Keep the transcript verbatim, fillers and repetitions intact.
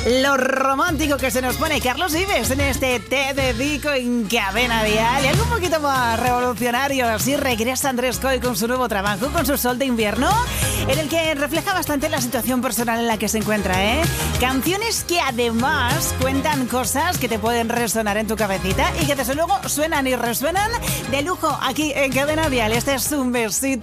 Lo romántico que se nos pone Carlos Vives en este Te Dedico en Cadena Dial. Y algo un poquito más revolucionario. Así regresa Andrés Coy con su nuevo trabajo, con su Sol de Invierno, en el que refleja bastante la situación personal en la que se encuentra, ¿eh? Canciones que además cuentan cosas que te pueden resonar en tu cabecita y que desde luego suenan y resuenan de lujo aquí en Cadena Dial. Este es un besito